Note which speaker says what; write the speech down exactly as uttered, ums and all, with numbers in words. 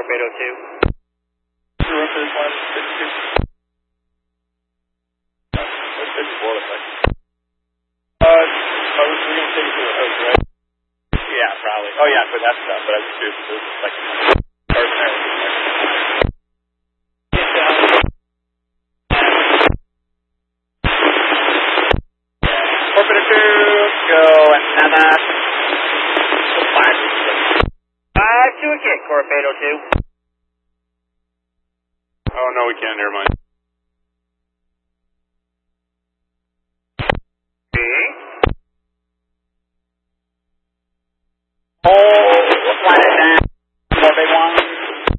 Speaker 1: Corpedo two.
Speaker 2: Run for this line, fifty-two. That's fifty-four, looks like. Uh, oh, we're going to take it to the host, right?
Speaker 1: Yeah, probably.
Speaker 2: Oh, yeah, but that's stuff, but I was just curious if it was like cars and everything.
Speaker 1: Corpedo two, go antenna. Five. Five to a kick, Corpedo two.
Speaker 2: Oh, no, we can't, never mind.